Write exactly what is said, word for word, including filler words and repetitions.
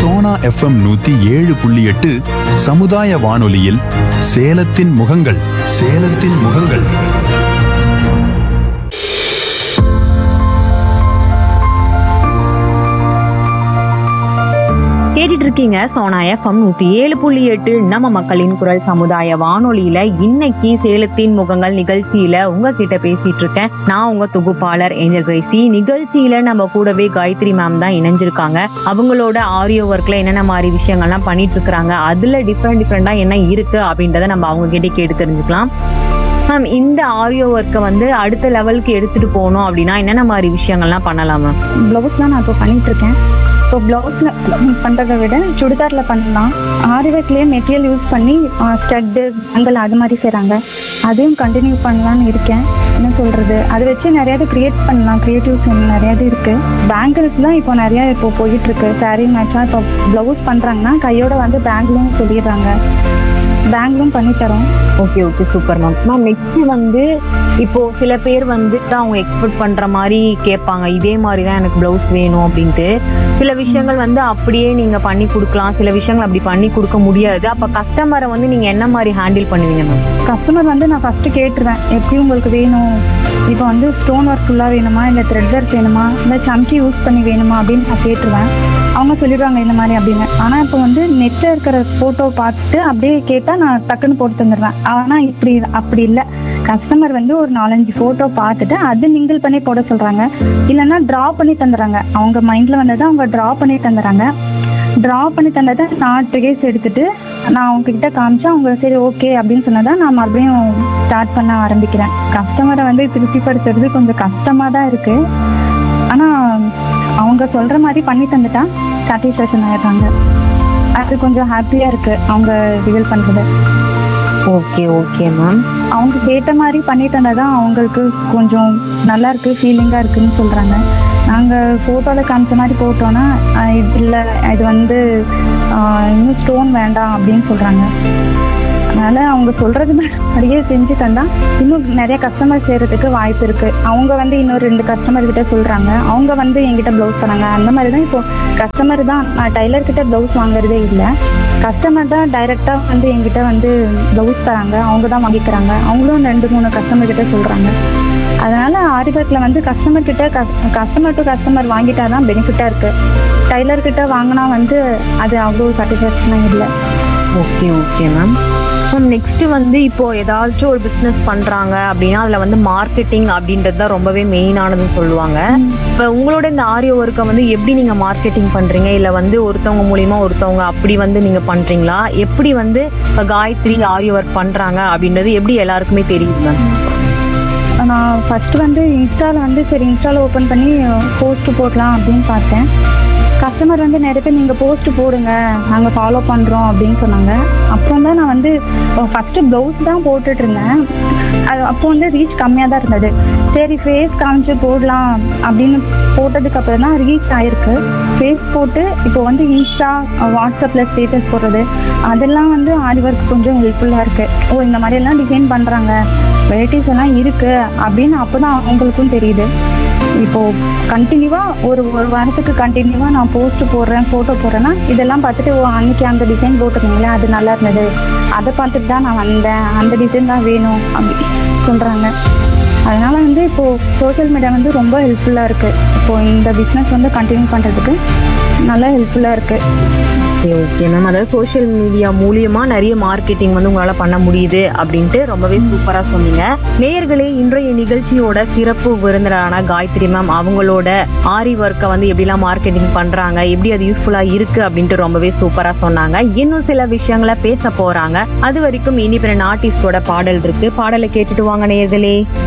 Sona FM நூத்தி ஏழு புள்ளி எட்டு சமுதாய வானொலியில் சேலத்தின் முகங்கள் சேலத்தின் முகங்கள். கேட்டுட்டு இருக்கீங்க சோனா எஃப்எம் நூத்தி ஏழு புள்ளி எட்டு நம்ம மக்களின் குரல் சமுதாய வானொலியில. இன்னைக்கு சேலத்தின் முகங்கள் நிகழ்ச்சியில உங்ககிட்ட பேசிட்டு இருக்கேன். நான் உங்க தொகுப்பாளர் ஏஞ்சல் கிரேசி. நிகழ்ச்சியில நம்ம கூடவே காயத்ரி மேம் தான் இணைஞ்சிருக்காங்க. அவங்களோட ஆரியோ ஒர்க்ல என்னென்ன மாதிரி விஷயங்கள்லாம் பண்ணிட்டு இருக்காங்க, அதுல டிஃப்ரெண்ட் டிஃப்ரெண்டா என்ன இருக்கு அப்படின்றத நம்ம அவங்க கிட்ட கேட்டு தெரிஞ்சுக்கலாம். மேம், இந்த ஆரியோ ஒர்க்கை வந்து அடுத்த லெவலுக்கு எடுத்துட்டு போகணும் அப்படின்னா என்னென்ன மாதிரி விஷயங்கள்லாம் பண்ணலாம் மேம்? ப்ளவுஸ்லாம் நான் இப்போ பண்ணிட்டு இருக்கேன். இப்போ ப்ளவுஸில் பண்ணுறதை விட சுடிதாரில் பண்ணலாம். ஆரி ஒர்க்லேயே மெட்டீரியல் யூஸ் பண்ணி ஸ்டட்டு பேங்கிள் அது மாதிரி செய்கிறாங்க. அதையும் கண்டினியூ பண்ணலான்னு இருக்கேன். என்ன சொல்கிறது, அதை வச்சு நிறையாவது க்ரியேட் பண்ணலாம். க்ரியேட்டிவ்ஸ் நிறையாவது இருக்குது. பேங்கிள்ஸ்லாம் இப்போ நிறையா இப்போ போயிட்டுருக்கு. சாரீ மேட்சாக இப்போ ப்ளவுஸ் பண்ணுறாங்கன்னா கையோட வந்து பேங்கிளும் சொல்லிடுறாங்க. பேங்கிளும் பண்ணி தரோம். Okay okay super ma'am. Ma'am next வந்து இப்போ சில பேர் வந்து அவங்க எக்ஸ்பெக்ட் பண்ற மாதிரி கேட்பாங்க, இதே மாதிரி தான் எனக்கு பிளவுஸ் வேணும் அப்படின்ட்டு. சில விஷயங்கள் வந்து அப்படியே நீங்க பண்ணி கொடுக்கலாம், சில விஷயங்கள் அப்படி பண்ணி கொடுக்க முடியாது. அப்ப கஸ்டமரை வந்து நீங்க என்ன மாதிரி ஹேண்டில் பண்ணுவீங்க மேம்? கஸ்டமர் வந்து நான் ஃபஸ்ட்டு கேட்டுருவேன், எப்படி உங்களுக்கு வேணும், இப்போ வந்து ஸ்டோன் ஒர்க் ஃபுல்லாக வேணுமா, இல்லை த்ரெட் ஒர்க் வேணுமா, இல்லை சம்கி யூஸ் பண்ணி வேணுமா அப்படின்னு நான் கேட்டுருவேன். அவங்க சொல்லிடுவாங்க இந்த மாதிரி அப்படின்னு. ஆனால் இப்போ வந்து நெட்டில் இருக்கிற ஃபோட்டோ பார்த்துட்டு அப்படியே கேட்டால் நான் டக்குன்னு போட்டு தந்துடுவேன். ஆனால் இப்படி அப்படி இல்லை. கஸ்டமர் வந்து ஒரு நாலஞ்சு ஃபோட்டோ பார்த்துட்டு அது மிங்கிள் பண்ணி போட சொல்கிறாங்க, இல்லைன்னா ட்ரா பண்ணி தந்துடுறாங்க. அவங்க மைண்டில் வந்ததை அவங்க ட்ரா பண்ணி தந்துடுறாங்க. ட்ரா பண்ணி தந்ததை நான் ட்ரேஸ் எடுத்துகிட்டு நான் அவங்கக்கிட்ட காமிச்சா அவங்க சரி ஓகே அப்படின்னு சொன்னதான் நான் மறுபடியும் ஸ்டார்ட் பண்ண ஆரம்பிக்கிறேன். கஸ்டமரை வந்து திருப்திப்படுத்துறது கொஞ்சம் கஷ்டமாக தான் இருக்குது. ஆனால் அவங்க சொல்கிற மாதிரி பண்ணி தந்துட்டா சாட்டிஸ்ஃபேக்ஷன் ஆகிடுறாங்க. அது கொஞ்சம் ஹாப்பியாக இருக்குது அவங்க ரிவீல் பண்ணுறது. Okay okay ma'am. அவங்க கேட்ட மாதிரி பண்ணி தந்தாதான் அவங்களுக்கு கொஞ்சம் நல்லா இருக்குது, ஃபீலிங்காக இருக்குதுன்னு சொல்கிறாங்க. நாங்கள் ஃபோட்டோவில் காமிச்ச மாதிரி போட்டோன்னா இது இல்லை, இது வந்து இன்னும் ஸ்டோன் வேண்டாம் அப்படின்னு சொல்கிறாங்க. அதனால் அவங்க சொல்கிறது மாதிரியே செஞ்சு தந்தால் இன்னும் நிறைய கஸ்டமர் செய்கிறதுக்கு வாய்ப்பு இருக்குது. அவங்க வந்து இன்னொரு ரெண்டு கஸ்டமர்கிட்ட சொல்கிறாங்க, அவங்க வந்து என்கிட்ட ப்ளவுஸ் தராங்க. அந்த மாதிரி தான் இப்போது கஸ்டமர் தான், நான் டைலர்கிட்ட ப்ளவுஸ் வாங்குறதே இல்லை. கஸ்டமர் தான் டைரெக்டாக வந்து என்கிட்ட வந்து ப்ளவுஸ் தராங்க, அவங்க தான் வாங்கிக்கிறாங்க. அவங்களும் ரெண்டு மூணு கஸ்டமர்கிட்ட சொல்கிறாங்க. அதனால் ஆரி ஒர்க்கில் வந்து கஸ்டமர்கிட்ட கஸ் கஸ்டமர் டு கஸ்டமர் வாங்கிட்டா தான் பெனிஃபிட்டாக இருக்குது. டைலர்கிட்ட வாங்கினா வந்து அது அவ்வளோ சாட்டிஸ்ஃபேக்ஷனாக இல்லை. Okay okay ma'am. Ma'am next வந்து இப்போ ஏதாச்சும் ஒரு பிஸ்னஸ் பண்றாங்க அப்படின்னா அதுல வந்து மார்க்கெட்டிங் அப்படின்றது தான் ரொம்பவே மெயினானதுன்னு சொல்லுவாங்க. இப்போ உங்களோட இந்த ஆரியோ ஒர்க்கை வந்து எப்படி நீங்க மார்க்கெட்டிங் பண்றீங்க, இல்ல வந்து ஒருத்தவங்க மூலியமா ஒருத்தவங்க அப்படி வந்து நீங்க பண்றீங்களா? எப்படி வந்து இப்போ காயத்ரி ஆரியோ ஒர்க் பண்றாங்க அப்படின்றது எப்படி எல்லாருக்குமே தெரியுது மேம்? நான் ஃபஸ்ட்டு வந்து இன்ஸ்டாவில் வந்து சரி இன்ஸ்டாவில் ஓப்பன் பண்ணி போஸ்ட்டு போடலாம் அப்படின்னு பார்த்தேன். கஸ்டமர் வந்து நிறைய பேர் நீங்கள் போஸ்ட்டு போடுங்க, நாங்கள் ஃபாலோ பண்ணுறோம் அப்படின்னு சொன்னாங்க. அப்புறம் தான் நான் வந்து ஃபஸ்ட்டு ப்ளவுஸ் தான் போட்டுட்டு இருந்தேன். அது அப்போ வந்து ரீச் கம்மியாக தான் இருந்தது. சரி ஃபேஸ் காமிச்சு போடலாம் அப்படின்னு போட்டதுக்கப்புறம் தான் ரீச் ஆகிருக்கு. ஃபேஸ் போட்டு இப்போ வந்து இன்ஸ்டா வாட்ஸ்அப்பில் ஸ்டேட்டஸ் போடுறது அதெல்லாம் வந்து ஆரி ஒர்க் கொஞ்சம் ஹெல்ப்ஃபுல்லாக இருக்குது. ஓ இந்த மாதிரியெல்லாம் டிசைன் பண்ணுறாங்க, வெரைட்டிஸ் எல்லாம் இருக்குது அப்படின்னு அப்போ தான் அவங்களுக்கும் தெரியுது. இப்போது கண்டினியூவாக ஒரு ஒரு வாரத்துக்கு கண்டினியூவாக நான் போஸ்ட்டு போடுறேன், ஃபோட்டோ போடுறேன்னா இதெல்லாம் பார்த்துட்டு ஓ அன்றைக்கி அந்த டிசைன் போட்டிருந்தீங்களே அது நல்லா இருந்தது, அதை பார்த்துட்டு தான் நான் வந்தேன், அந்த டிசைன் தான் வேணும் அப்படி சொல்கிறாங்க. அதனால் வந்து இப்போது சோஷியல் மீடியா வந்து ரொம்ப ஹெல்ப்ஃபுல்லாக இருக்குது. இப்போது இந்த பிஸ்னஸ் வந்து கண்டினியூ பண்ணுறதுக்கு நல்லா ஹெல்ப்ஃபுல்லாக இருக்குது. Okay okay ma'am. அதாவது சோஷியல் மீடியா மூலியமா நிறைய மார்க்கெட்டிங் வந்து உங்களால பண்ண முடியுது அப்படின்ட்டு ரொம்பவே சூப்பரா சொன்னீங்க. நேயர்களே, இன்றைய நிகழ்ச்சியோட சிறப்பு விருந்தினரான காயத்ரி மேம் அவங்களோட ஆரி ஒர்க்கை வந்து எப்படிலாம் மார்க்கெட்டிங் பண்றாங்க, எப்படி அது யூஸ்ஃபுல்லா இருக்கு அப்படின்ட்டு ரொம்பவே சூப்பரா சொன்னாங்க. இன்னும் சில விஷயங்களை பேச போறாங்க. அது வரைக்கும் இனி பிற ஆர்டிஸ்டோட பாடல் இருக்கு, பாடலை கேட்டுட்டு வாங்க நேயர்களே.